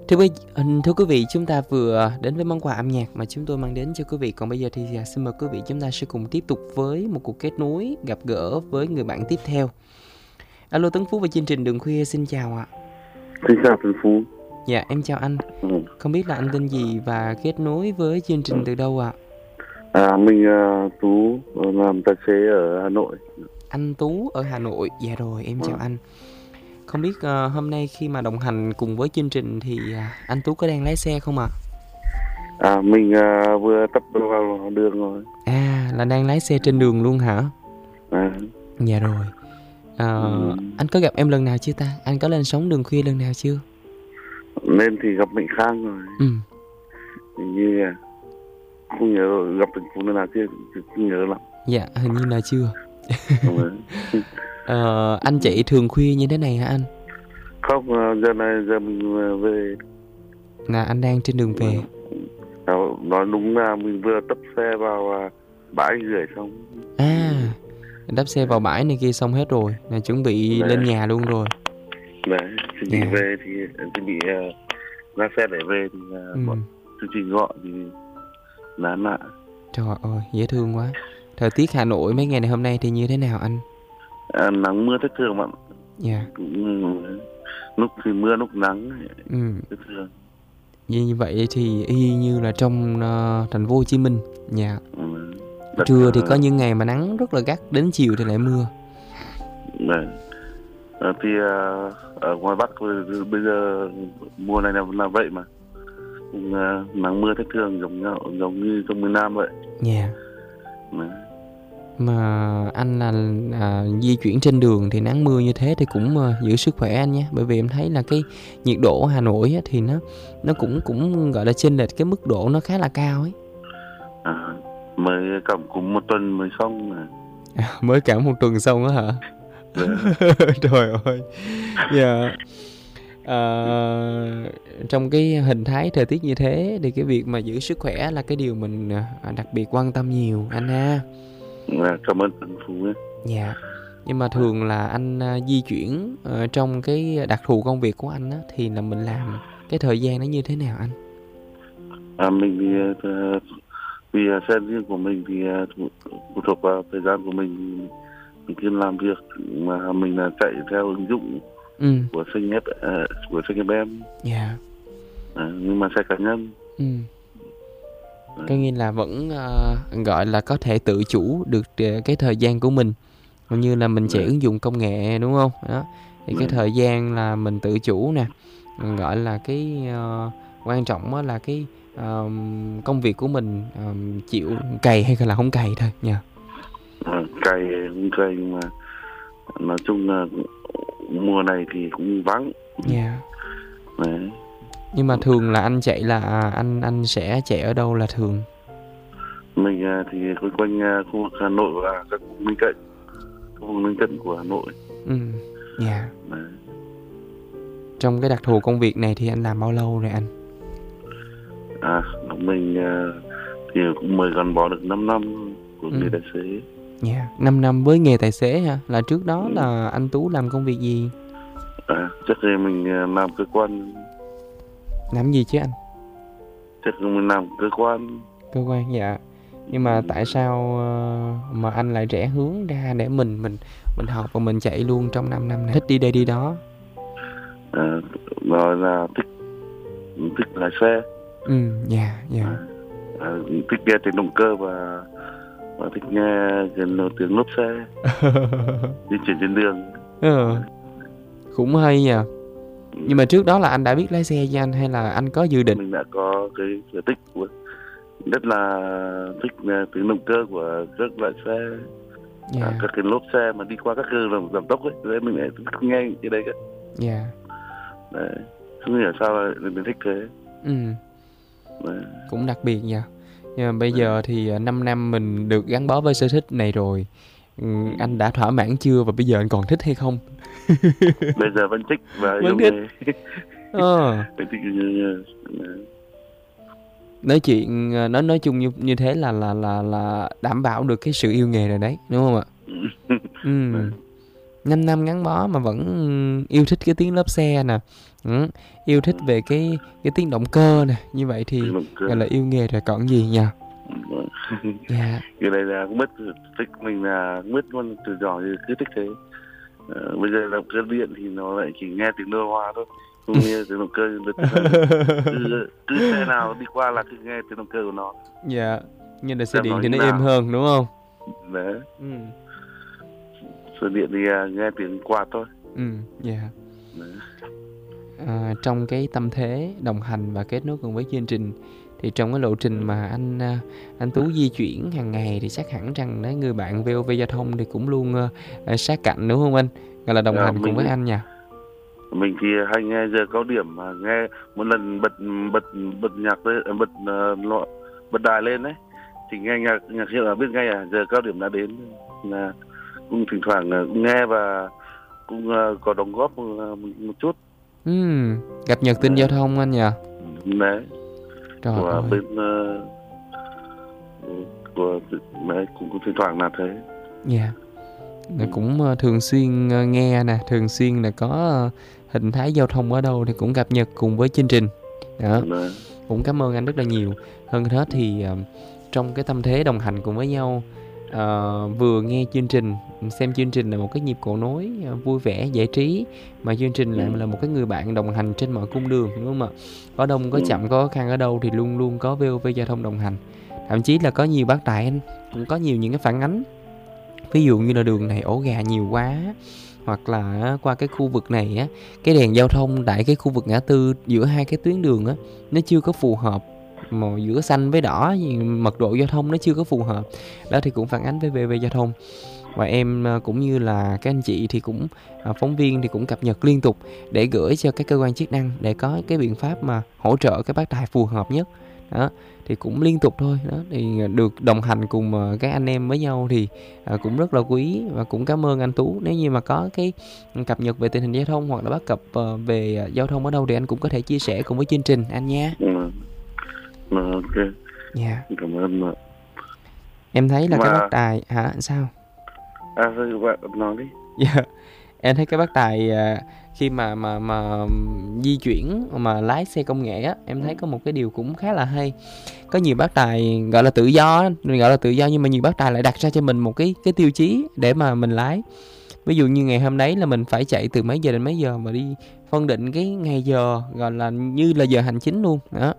Thưa quý vị, chúng ta vừa đến với món quà âm nhạc mà chúng tôi mang đến cho quý vị. Còn bây giờ thì xin mời quý vị chúng ta sẽ cùng tiếp tục với một cuộc kết nối, gặp gỡ với người bạn tiếp theo. Alo, Tấn Phú và chương trình Đường Khuya xin chào ạ. Xin chào Tấn Phú. Dạ, em chào anh. Không biết là anh tên gì và kết nối với chương trình từ đâu ạ? Mình Tú, làm tài xế ở Hà Nội. Anh Tú ở Hà Nội. Dạ rồi, em chào anh. Không biết hôm nay khi mà đồng hành cùng với chương trình thì anh Tú có đang lái xe không ạ? Mình vừa tập vào đường rồi. Là đang lái xe trên đường luôn hả? Dạ rồi. Anh có gặp em lần nào chưa ta? Anh có lên sóng Đường Khuya lần nào chưa? Lên thì gặp Mạnh Khang rồi. Hình như không nhớ gặp Tấn Phú lần nào chưa, không nhớ lắm. Dạ, hình như là chưa. Anh chạy thường khuya như thế này hả anh? Không, giờ mình về. Là anh đang trên đường về. Nói đúng là mình vừa tấp xe vào bãi gửi xong. Đắp xe vào bãi này kia xong hết rồi, là chuẩn bị lên nhà luôn rồi. Đấy, chuẩn bị về thì chuẩn bị ra xe để về thì bọn chương trình gọi thì nán lại. Trời ơi, dễ thương quá. Thời tiết Hà Nội mấy ngày này hôm nay thì như thế nào anh? Nắng mưa thất thường bạn. Dạ. Lúc thì mưa lúc nắng thất thường. Như vậy thì y như là trong thành phố Hồ Chí Minh. Dạ. Trưa thì có những ngày mà nắng rất là gắt, đến chiều thì lại mưa. Thì ở ngoài Bắc bây giờ mùa này là vậy mà. Nắng mưa thất thường giống như trong miền Nam vậy. Dạ. Mà anh là di chuyển trên đường thì nắng mưa như thế thì cũng giữ sức khỏe anh nhé. Bởi vì em thấy là cái nhiệt độ Hà Nội thì nó cũng gọi là chênh lệch cái mức độ nó khá là cao ấy. Mới cảm cúm một tuần mới xong mà. Mới cảm một tuần xong á hả? Trời ơi. Dạ. Trong cái hình thái thời tiết như thế thì cái việc mà giữ sức khỏe là cái điều mình đặc biệt quan tâm nhiều anh ha. Cảm ơn Tấn Phú nhé. Dạ. Nhưng mà thường là anh di chuyển trong cái đặc thù công việc của anh á, thì là mình làm cái thời gian nó như thế nào anh? Mình vì xe riêng của mình thì phụ thuộc vào thời gian của mình cứ làm việc mà mình là chạy theo ứng dụng của Xanh FM. Dạ. Nhưng mà xe cá nhân. Có nghĩa là vẫn gọi là có thể tự chủ được cái thời gian của mình, cũng như là mình chạy ứng dụng công nghệ đúng không? Đó. Thì cái thời gian là mình tự chủ nè, gọi là cái quan trọng là cái công việc của mình chịu cày hay là không cày thôi nha. Cày không cày mà nói chung là mùa này thì cũng vắng. Dạ. Đấy. Nhưng mà thường là anh chạy là anh sẽ chạy ở đâu là thường? Mình thì quanh khu vực Hà Nội và các vùng lân cận của Hà Nội. Dạ. Trong cái đặc thù công việc này thì anh làm bao lâu rồi anh? Mình thì cũng mới gắn bó được 5 năm của nghề tài xế. Dạ, 5 năm với nghề tài xế hả? Là trước đó là anh Tú làm công việc gì? Trước đây mình làm cơ quan. Làm gì chứ anh? Trước mình làm cơ quan. Cơ quan, dạ. Nhưng mà tại sao mà anh lại rẽ hướng ra để mình học và mình chạy luôn trong 5 năm này? Thích đi đây đi đó. Rồi là thích lái xe. Dạ. Thích nghe tiếng động cơ và thích nghe tiếng lốp xe di chuyển trên đường. Cũng hay nha. Nhưng mà trước đó là anh đã biết lái xe cho anh hay là anh có dự định? Mình đã có cái sở thích của rất là thích tiếng động cơ của các loại xe, các cái lốp xe mà đi qua các đường giảm tốc ấy, đấy mình lại thích nghe cái đấy cơ. Dạ. Đấy, không hiểu sao lại mình thích thế. Cũng đặc biệt nha. Nhưng mà bây giờ thì 5 năm mình được gắn bó với sở thích này rồi, anh đã thỏa mãn chưa và bây giờ anh còn thích hay không? Bây giờ vẫn thích và vẫn thích. Nói chuyện nói chung như thế là đảm bảo được cái sự yêu nghề rồi đấy, đúng không ạ? 5 năm gắn bó mà vẫn yêu thích cái tiếng lốp xe nè, yêu thích về cái tiếng động cơ nè, như vậy thì gọi là yêu nghề rồi còn gì nha. Dạ. Cái này là không biết thích mình là không biết luôn, từ nhỏ thì cứ thích thế. Bây giờ động cơ điện thì nó lại chỉ nghe tiếng nô hoa thôi, không nghe tiếng động cơ. Cứ xe nào đi qua là cứ nghe tiếng động cơ của nó. Dạ, nhưng là xe điện thì nó êm hơn đúng không? Đấy. Xe điện thì nghe tiếng quạt thôi. Dạ. Trong cái tâm thế đồng hành và kết nối cùng với chương trình, thì trong cái lộ trình mà anh Tú di chuyển hàng ngày thì chắc hẳn rằng đấy, người bạn VOV Giao thông thì cũng luôn sát cạnh đúng không anh? Gọi là đồng hành cùng với anh nha. Mình thì hay nghe giờ cao điểm, mà nghe một lần bật nhạc lên, bật đài lên đấy thì nghe nhạc hiệu là biết ngay giờ cao điểm đã đến, là cũng thỉnh thoảng nghe và cũng có đóng góp một chút. Cập nhật tin giao thông anh nhỉ? Đấy. Trời của ơi. Bên của đấy cũng thỉnh thoảng là thế. Dạ. Cũng thường xuyên nghe nè, thường xuyên là có hình thái giao thông ở đâu thì cũng cập nhật cùng với chương trình đó. Cũng cảm ơn anh rất là nhiều. Hơn hết thì trong cái tâm thế đồng hành cùng với nhau, vừa nghe chương trình, xem chương trình là một cái nhịp cầu nối vui vẻ giải trí, mà chương trình lại là một cái người bạn đồng hành trên mọi cung đường, đúng không ạ? Có đông có chậm, có khó khăn ở đâu thì luôn luôn có VOV Giao thông đồng hành. Thậm chí là có nhiều bác tài anh cũng có nhiều những cái phản ánh, ví dụ như là đường này ổ gà nhiều quá, hoặc là qua cái khu vực này á, cái đèn giao thông tại cái khu vực ngã tư giữa hai cái tuyến đường á, nó chưa có phù hợp, màu giữa xanh với đỏ, mật độ giao thông nó chưa có phù hợp đó, thì cũng phản ánh với VOV Giao thông. Và em cũng như là các anh chị thì cũng phóng viên thì cũng cập nhật liên tục để gửi cho các cơ quan chức năng để có cái biện pháp mà hỗ trợ cái bác tài phù hợp nhất đó. Thì cũng liên tục thôi đó, thì được đồng hành cùng các anh em với nhau thì cũng rất là quý. Và cũng cảm ơn anh Tú, nếu như mà có cái cập nhật về tình hình giao thông hoặc là bắt cập về giao thông ở đâu thì anh cũng có thể chia sẻ cùng với chương trình anh nha. Ok. Dạ. Cảm ơn ạ. Em thấy là cái bác tài hả? Sao? Thôi bạn nói đi. Dạ. Em thấy cái bác tài khi mà di chuyển mà lái xe công nghệ á, em thấy có một cái điều cũng khá là hay. Có nhiều bác tài gọi là tự do, nhưng mà nhiều bác tài lại đặt ra cho mình một cái tiêu chí để mà mình lái. Ví dụ như ngày hôm đấy là mình phải chạy từ mấy giờ đến mấy giờ, mà đi phân định cái ngày giờ gọi là như là giờ hành chính luôn đó.